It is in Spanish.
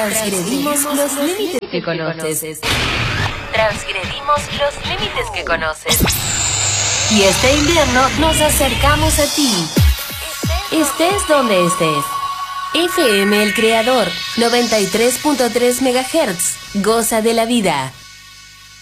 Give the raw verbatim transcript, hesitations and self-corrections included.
Transgredimos los límites que conoces. Transgredimos los límites que conoces. Y este invierno nos acercamos a ti. Estés donde estés. F M El Creador, noventa y tres punto tres megahertz. Goza de la vida.